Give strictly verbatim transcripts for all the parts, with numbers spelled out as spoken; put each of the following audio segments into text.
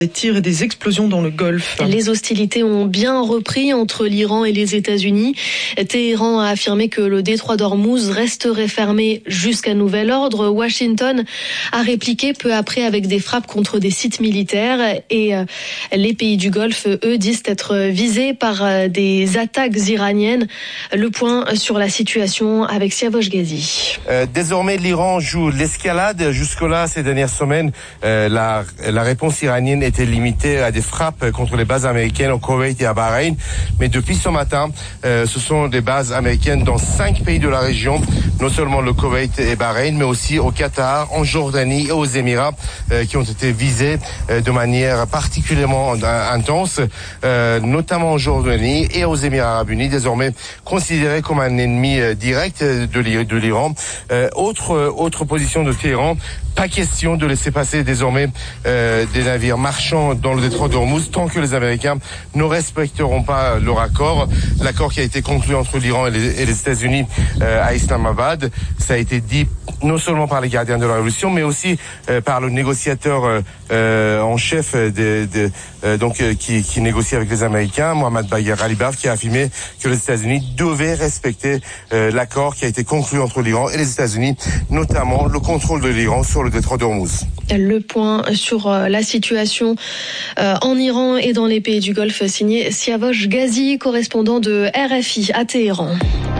Des tirs et des explosions dans le Golfe. Les hostilités ont bien repris entre l'Iran et les États-Unis. Téhéran a affirmé que le détroit d'Ormuz resterait fermé jusqu'à nouvel ordre. Washington a répliqué peu après avec des frappes contre des sites militaires. Et les pays du Golfe, eux, disent être visés par des attaques iraniennes. Le point sur la situation avec Siavosh Ghazi. Euh, désormais, l'Iran joue l'escalade. Jusque-là, ces dernières semaines, euh, la, la réponse iranienne était limitée à des frappes contre les bases américaines au Koweït et à Bahreïn. Mais depuis ce matin, euh, ce sont des bases américaines dans cinq pays de la région, non seulement le Koweït et Bahreïn, mais aussi au Qatar, en Jordanie et aux Émirats, euh, qui ont été visés euh, de manière particulièrement intense, euh, notamment en Jordanie et aux Émirats arabes unis, désormais considérés comme un ennemi euh, direct de l'Iran. Euh, autre, autre position de Téhéran, pas question de laisser passer désormais euh, des navires marchands dans le détroit d'Ormuz tant que les Américains ne respecteront pas leur accord. L'accord qui a été conclu entre l'Iran et les, et les États-Unis euh, à Islamabad, ça a été dit non seulement par les gardiens de la révolution, mais aussi euh, par le négociateur euh, euh, en chef de, de, euh, donc euh, qui, qui négocie avec les Américains, Mohammad Bagher Ghalibaf, qui a affirmé que les États-Unis devaient respecter euh, l'accord qui a été conclu entre l'Iran et les États-Unis, notamment le contrôle de l'Iran sur le détroit d'Ormuz. Le point sur la situation en Iran et dans les pays du Golfe, signé Siavosh Ghazi, correspondant de R F I à Téhéran.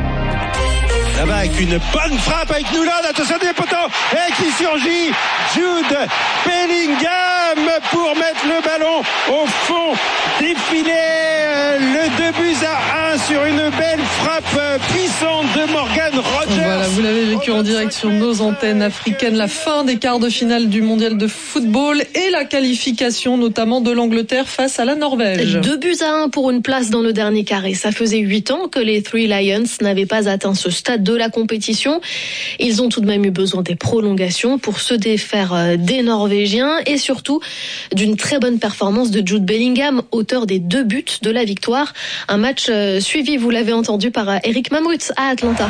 Là-bas avec une bonne frappe avec Nouland, attention des poteaux, et qui surgit Jude Bellingham pour mettre le ballon au fond des filets, le deux buts à un sur une belle frappe puissante de Morgan Rogers. Voilà, vous l'avez vécu en direct sur nos antennes africaines, la fin des quarts de finale du mondial de football et la qualification notamment de l'Angleterre face à la Norvège. Deux buts à un pour une place dans le dernier carré. Ça faisait huit ans que les Three Lions n'avaient pas atteint ce stade de la compétition. Ils ont tout de même eu besoin des prolongations pour se défaire des Norvégiens et surtout d'une très bonne performance de Jude Bellingham, auteur des deux buts de la victoire. Un match suivi, vous l'avez entendu, par Eric Mamrut à Atlanta.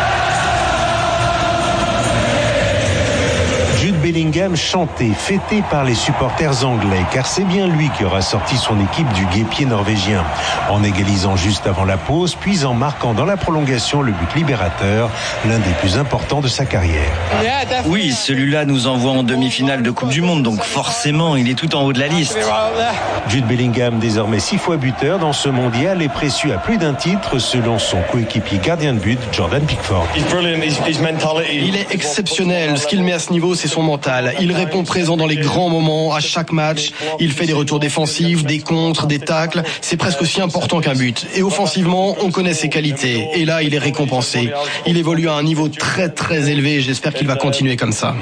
Jude Bellingham chanté, fêté par les supporters anglais, car c'est bien lui qui aura sorti son équipe du guêpier norvégien, en égalisant juste avant la pause, puis en marquant dans la prolongation le but libérateur, l'un des plus importants de sa carrière. Oui, celui-là nous envoie en demi-finale de Coupe du Monde, donc forcément, il est tout en haut de la liste. Jude Bellingham, désormais six fois buteur dans ce mondial, est précieux à plus d'un titre, selon son coéquipier gardien de but, Jordan Pickford. Il est exceptionnel. Ce qu'il met à ce niveau, c'est son mental. Il répond présent dans les grands moments, à chaque match. Il fait des retours défensifs, des contres, des tacles. C'est presque aussi important qu'un but. Et offensivement, on connaît ses qualités. Et là, il est récompensé. Il évolue à un niveau très très élevé. J'espère qu'il va continuer comme ça.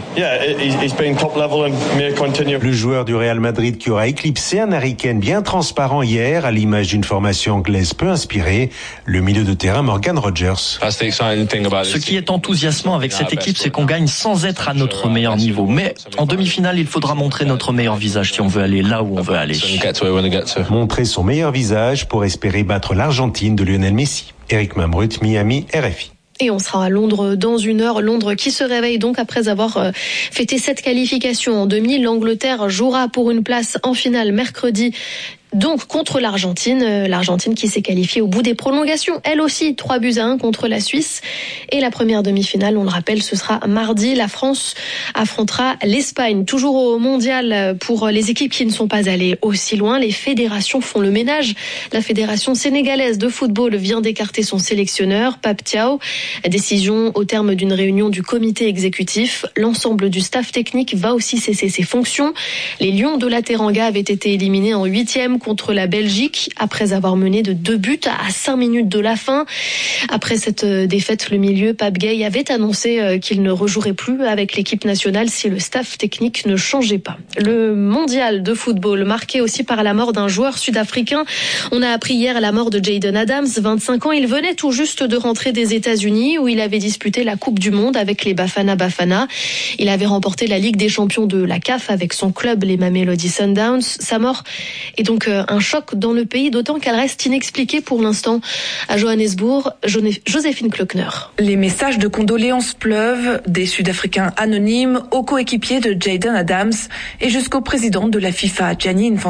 Le joueur du Real Madrid qui aura éclipsé un Harry Kane bien transparent hier, à l'image d'une formation anglaise peu inspirée, le milieu de terrain Morgan Rogers. Ce qui est enthousiasmant avec cette équipe, c'est qu'on gagne sans être à notre meilleur niveau. Mais en demi-finale, il faudra montrer notre meilleur visage si on veut aller là où on veut aller. Montrer son meilleur visage pour espérer battre l'Argentine de Lionel Messi. Eric Mamrut, Miami, R F I. Et on sera à Londres dans une heure. Londres qui se réveille donc après avoir fêté cette qualification en demi. L'Angleterre jouera pour une place en finale mercredi. Donc contre l'Argentine, l'Argentine qui s'est qualifiée au bout des prolongations. Elle aussi, trois buts à un contre la Suisse. Et la première demi-finale, on le rappelle, ce sera mardi. La France affrontera l'Espagne. Toujours au mondial pour les équipes qui ne sont pas allées aussi loin. Les fédérations font le ménage. La fédération sénégalaise de football vient d'écarter son sélectionneur, Pape Thiaw. Décision au terme d'une réunion du comité exécutif. L'ensemble du staff technique va aussi cesser ses fonctions. Les Lions de la Teranga avaient été éliminés en huitième contre la Belgique après avoir mené de deux buts à cinq minutes de la fin. Après cette défaite, le milieu Pape Gueye avait annoncé qu'il ne rejouerait plus avec l'équipe nationale si le staff technique ne changeait pas. Le mondial de football marqué aussi par la mort d'un joueur sud-africain. On a appris hier la mort de Jayden Adams, vingt-cinq ans. Il venait tout juste de rentrer des États-Unis où il avait disputé la Coupe du Monde avec les Bafana Bafana. Il avait remporté la Ligue des champions de la C A F avec son club, les Mamelody Sundowns. Sa mort est donc un choc dans le pays, d'autant qu'elle reste inexpliquée pour l'instant. À Johannesburg, Joséphine Klockner. Les messages de condoléances pleuvent, des Sud-Africains anonymes aux coéquipiers de Jayden Adams et jusqu'au président de la FIFA, Gianni Infantino.